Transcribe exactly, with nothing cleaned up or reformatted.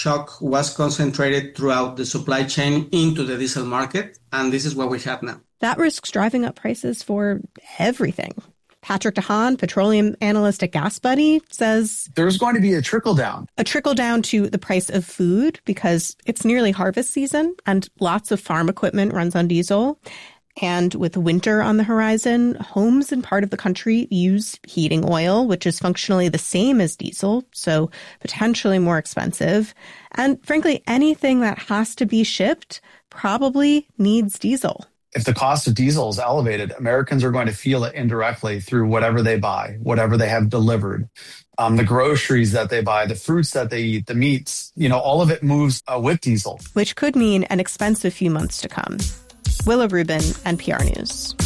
shock was concentrated throughout the supply chain into the diesel market, and this is what we have now. That risks driving up prices for everything. Patrick DeHaan, petroleum analyst at GasBuddy, says there's going to be a trickle down. A trickle down to the price of food because it's nearly harvest season and lots of farm equipment runs on diesel. And with winter on the horizon, homes in part of the country use heating oil, which is functionally the same as diesel, so potentially more expensive. And frankly, anything that has to be shipped probably needs diesel. If the cost of diesel is elevated, Americans are going to feel it indirectly through whatever they buy, whatever they have delivered, um, the groceries that they buy, the fruits that they eat, the meats, you know, all of it moves uh, with diesel. Which could mean an expensive few months to come. Willa Rubin, N P R News.